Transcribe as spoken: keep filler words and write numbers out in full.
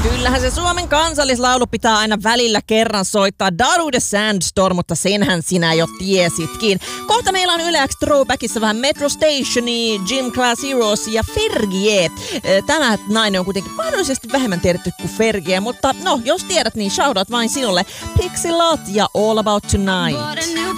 Kyllähän se Suomen kansallislaulu pitää aina välillä kerran soittaa. Daru the Sandstorm, mutta senhän sinä jo tiesitkin. Kohta meillä on Yle X Throwbackissa vähän Metro Stationia, Gym Class Heroes ja Fergie. Tämä nainen on kuitenkin mahdollisesti vähemmän tiedetty kuin Fergie, mutta no, jos tiedät, niin shoutout vain sinulle. Pixie Lott ja All About Tonight.